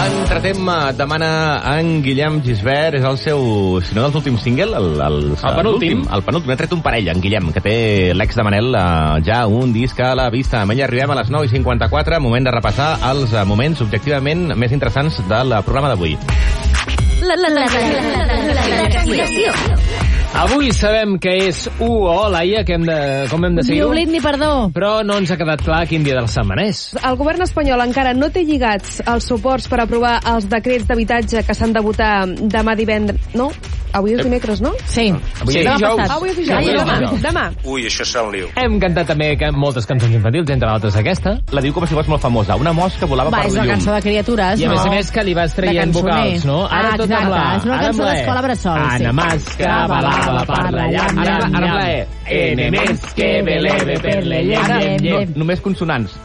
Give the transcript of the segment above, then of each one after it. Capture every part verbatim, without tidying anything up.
Entretem demana en Guillem Gisbert, és el seu, si no dels últims single, el, el, el penúltim. El penúltim, ha tret un parell, en Guillem, que té l'ex de Manel uh, ja un disc a la vista. Amb ell arribem a les nou i cinquanta-quatre, moment de repassar els uh, moments objectivament més interessants del programa d'avui. La, la, la, la, la, la, la, la, classificació. Avui sabem que és U O, Laia, que hem de, com hem de Ni seguir-ho? oblit ni perdó. Però no ens ha quedat clar quin dia de la setmana és. El govern espanyol encara no té lligats els suports per aprovar els decrets d'habitatge que s'han de votar demà divendres. No? Avui és dimecres, no? Sí. Avui sí. és dijous. Avui és dijous. Avui és Demà. dijous. Demà. Ui, això serà un liu. Hem cantat també que moltes cançons infantils, entre d'altres aquesta. La diu com si fos molt famosa. Una mosca volava Va, per és la una llum. cançó de criatures, I a no? més a més que li vas traient vocals, no? Ah, tot amb exacte. la... És una ara cançó amb la E. d'escola bressol, sí. Ana Masca, balava, parla, llam, Ara, llam, ara amb la E. N més que beleve per le Ara, llem, no, llem. només consonants.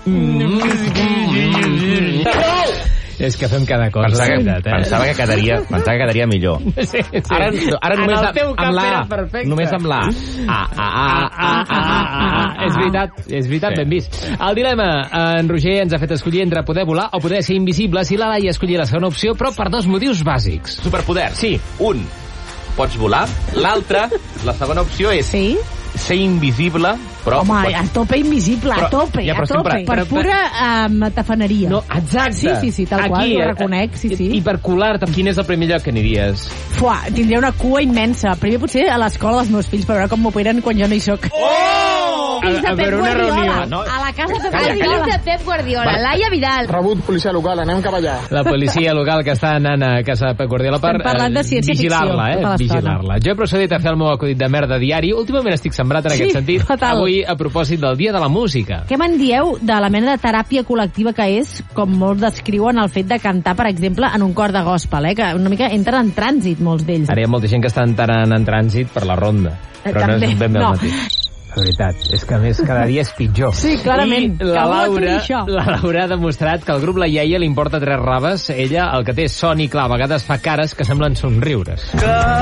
És que fem cada cosa. Pensava, que, veritat, eh? pensava, que quedaria, pensava que quedaria millor. Sí, sí. Ara, ara En només el teu amb cap la era A. perfecte. Només amb la A. A, A, A, A, A, A, A. És veritat, és veritat, Sí. ben vist. El dilema, en Roger ens ha fet escollir entre poder volar o poder ser invisible. Si la Laia escollia la segona opció, però per dos motius bàsics. Superpoder. Sí. Un, pots volar. L'altre, la segona opció és Sí? ser invisible, però... Home, pots... a tope invisible, Però- a tope, ja, a però tope. sempre- Per però- pura um, tafaneria. No, exacte. Sí, sí, sí, tal qual, ho reconec, sí, sí. I, I per colar-te, quin és el primer lloc que aniries? Fuà, tindria una cua immensa. Primer potser a l'escola dels meus fills, per veure com m'operen quan jo no hi soc. Oh! Fills de A, a Pep veure una Guardiola. reunió. No. A la casa de Pep Calla, Guardiola. calla. de Pep Guardiola, Laia Vidal. Rebut policia local, anem cap allà. La policia local que està anant a casa Pep Guardiola per Estem parlant de ciència vigilar-la, ficció, eh? tota l'estona. Vigilar-la. Jo he procedit a fer el meu acudit de merda diari. Últimament estic sembrat en Sí, aquest sentit. fatal. Avui, a propòsit del Dia de la Música. Què me'n dieu de la mena de teràpia col·lectiva que és, com molts descriuen, el fet de cantar, per exemple, en un cor de gospel, eh? Que una mica entren en trànsit, molts d'ells. Ara hi ha molta gent que està entrant en trànsit per la ronda. Eh, Però no també. és ben bé el No. mateix. La veritat, és que a més cada dia és pitjor. Sí, clarament. I Que la algú aturi Laura, això. la Laura ha demostrat que al grup La Iaia li importa tres raves. Ella, el que té és son i clar, a vegades fa cares que semblen somriures.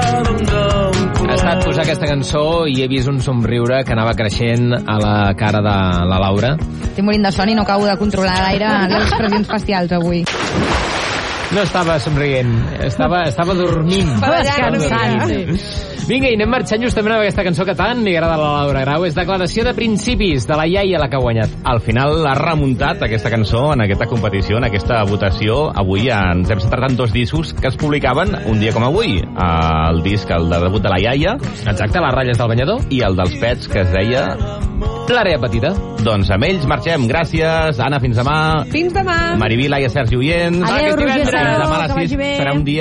Ha estat posar aquesta cançó i he vist un somriure que anava creixent a la cara de la Laura. Estic morint de son i no acabo de controlar gaire les expressions facials avui. No estava somrient, estava, estava dormint. Estava Estava descansant, dormint. Vinga, i anem marxant justament amb aquesta cançó que tant li agrada a la Laura Grau. És declaració de principis de la Iaia, la que ha guanyat. Al final ha remuntat aquesta cançó en aquesta competició, en aquesta votació. Avui ens hem centrat en dos discos que es publicaven un dia com avui. El disc, el de debut de la Iaia. Exacte, les ratlles del banyador. I el dels Pets, que es deia... L'àrea petita. Doncs amb ells marxem. Gràcies, Anna, fins demà. Fins demà. Mariví, Laia, Sergi Oients. Adéu, Aquest Roger divendres. Saró, Demà a que les vagi sis bé. serà un dia